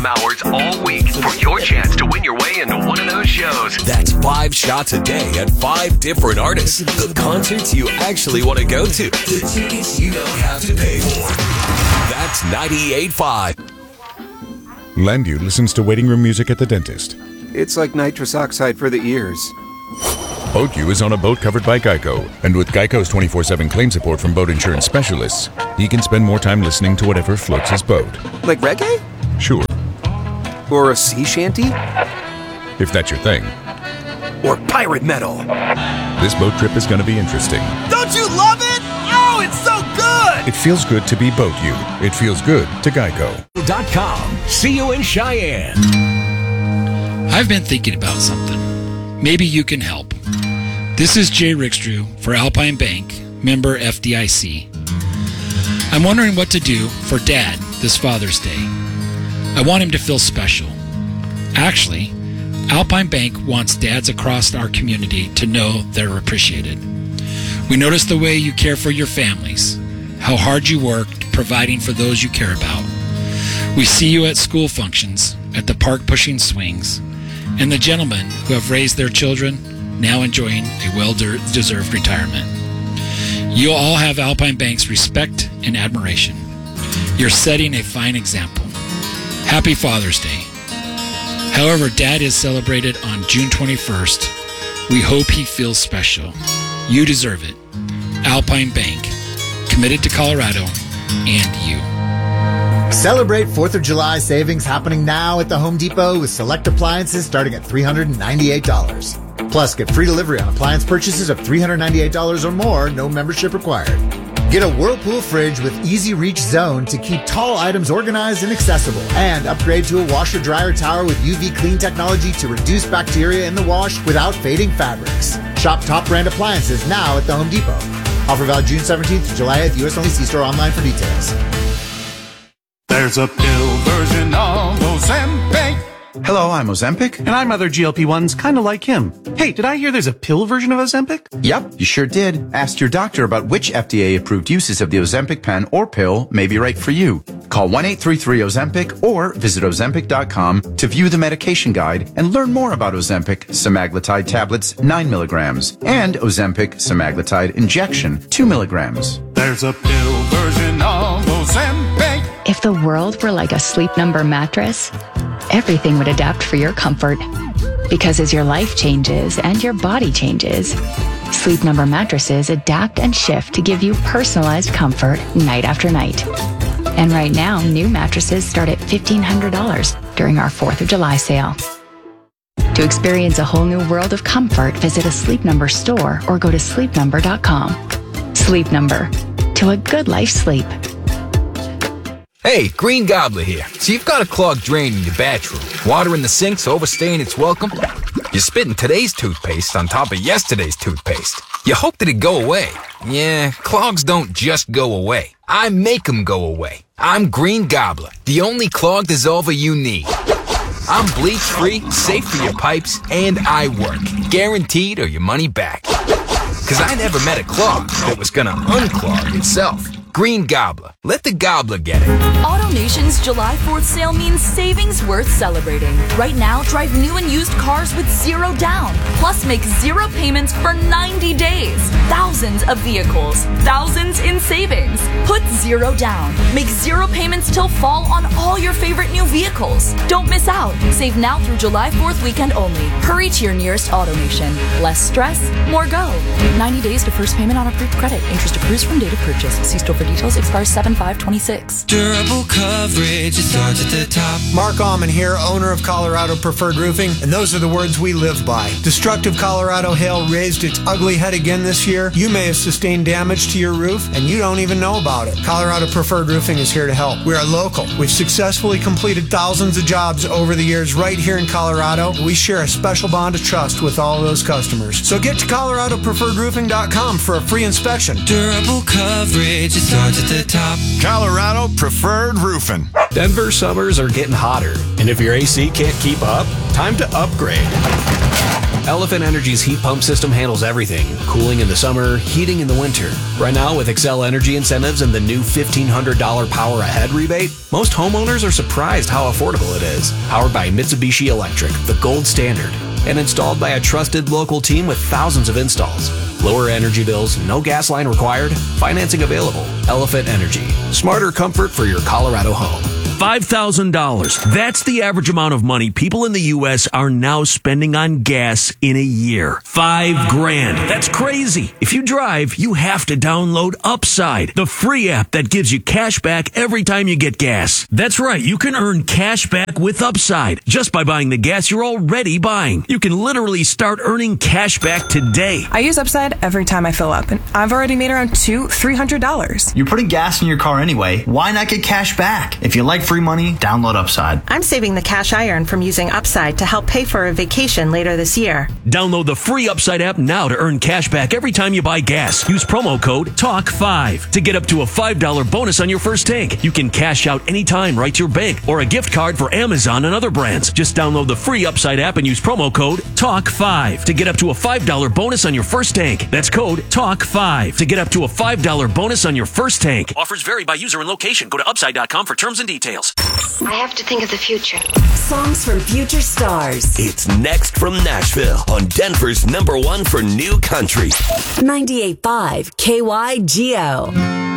PM hours all week for your chance to win your way into one of those shows. That's 5 shots a day at 5 different artists. The concerts you actually want to go to. The tickets you don't have to pay for. That's 98.5. Landu listens to waiting room music at the dentist. It's like nitrous oxide for the ears. BoatU is on a boat covered by Geico. And with Geico's 24/7 claim support from boat insurance specialists, he can spend more time listening to whatever floats his boat. Like reggae? Sure. Or a sea shanty? If that's your thing. Or pirate metal? This boat trip is going to be interesting. Don't you love it? Oh, it's so good! It feels good to be BoatU. It feels good to Geico.com. See you in Cheyenne. I've been thinking about something. Maybe you can help. This is Jay Rickstrew for Alpine Bank, member FDIC. I'm wondering what to do for Dad this Father's Day. I want him to feel special. Actually, Alpine Bank wants dads across our community to know they're appreciated. We notice the way you care for your families, how hard you work providing for those you care about. We see you at school functions, at the park pushing swings, and the gentlemen who have raised their children, now enjoying a well-deserved retirement. You all have Alpine Bank's respect and admiration. You're setting a fine example. Happy Father's Day. However, Dad is celebrated on June 21st. We hope he feels special. You deserve it. Alpine Bank, committed to Colorado and you. Celebrate 4th of July savings happening now at the Home Depot with select appliances starting at $398. Plus, get free delivery on appliance purchases of $398 or more, no membership required. Get a Whirlpool fridge with easy reach zone to keep tall items organized and accessible. And upgrade to a washer-dryer tower with UV clean technology to reduce bacteria in the wash without fading fabrics. Shop top brand appliances now at the Home Depot. Offer valid June 17th to July 8th. U.S. only. See store online for details. There's a pill version of Ozempic. Hello, I'm Ozempic. And I'm other GLP-1s, kind of like him. Hey, did I hear there's a pill version of Ozempic? Yep, you sure did. Ask your doctor about which FDA-approved uses of the Ozempic pen or pill may be right for you. Call 1-833-OZEMPIC or visit Ozempic.com to view the medication guide and learn more about Ozempic semaglutide tablets 9 milligrams and Ozempic semaglutide injection 2 milligrams. There's a pill version of Ozempic. If the world were like a Sleep Number mattress, everything would adapt for your comfort. Because as your life changes and your body changes, Sleep Number mattresses adapt and shift to give you personalized comfort night after night. And right now, new mattresses start at $1,500 during our 4th of July sale. To experience a whole new world of comfort, visit a Sleep Number store or go to sleepnumber.com. Sleep Number. To a good life sleep. Hey, Green Gobbler here. So you've got a clogged drain in your bathroom. Water in the sink's overstaying its welcome. You're spitting today's toothpaste on top of yesterday's toothpaste. You hope that it go away. Yeah, clogs don't just go away. I make them go away. I'm Green Gobbler, the only clog dissolver you need. I'm bleach-free, safe for your pipes, and I work. Guaranteed or your money back. 'Cause I never met a clog that was gonna unclog itself. Green Gobbler. Let the gobbler get it. AutoNation's July 4th sale means savings worth celebrating. Right now, drive new and used cars with zero down. Plus, make zero payments for 90 days. Thousands of vehicles. Thousands in savings. Put zero down. Make zero payments till fall on all your favorite new vehicles. Don't miss out. Save now through July 4th weekend only. Hurry to your nearest AutoNation. Less stress, more go. 90 days to first payment on approved credit. Interest accrues from date of purchase. See store for details. Expires 7/5/26. Durable coverage, it starts at the top. Mark Alman here, owner of Colorado Preferred Roofing, and those are the words we live by. Destructive Colorado hail raised its ugly head again this year. You may have sustained damage to your roof, and you don't even know about it. Colorado Preferred Roofing is here to help. We are local. We've successfully completed thousands of jobs over the years right here in Colorado. We share a special bond of trust with all those customers. So get to ColoradoPreferredRoofing.com for a free inspection. Durable coverage, it starts at the top. Colorado Preferred Roofing. Denver summers are getting hotter, and if your AC can't keep up, time to upgrade. Elephant Energy's heat pump system handles everything. Cooling in the summer, heating in the winter. Right now, with Excel Energy incentives and the new $1,500 Power Ahead rebate, most homeowners are surprised how affordable it is. Powered by Mitsubishi Electric, the gold standard. And installed by a trusted local team with thousands of installs. Lower energy bills, no gas line required, financing available. Elephant Energy. Smarter comfort for your Colorado home. $5,000. That's the average amount of money people in the U.S. are now spending on gas in a year. $5,000. That's crazy. If you drive, you have to download Upside, the free app that gives you cash back every time you get gas. That's right. You can earn cash back with Upside just by buying the gas you're already buying. You can literally start earning cash back today. I use Upside every time I fill up, and I've already made around $300. You're putting gas in your car anyway. Why not get cash back? If you like free money, download Upside. I'm saving the cash I earn from using Upside to help pay for a vacation later this year. Download the free Upside app now to earn cash back every time you buy gas. Use promo code TALK5 to get up to a $5 bonus on your first tank. You can cash out anytime right to your bank or a gift card for Amazon and other brands. Just download the free Upside app and use promo code TALK5 to get up to a $5 bonus on your first tank. That's code TALK5 to get up to a $5 bonus on your first tank. Offers vary by user and location. Go to Upside.com for terms and details. I have to think of the future. Songs from future stars. It's Next from Nashville on Denver's #1 for new country. 98.5 KYGO.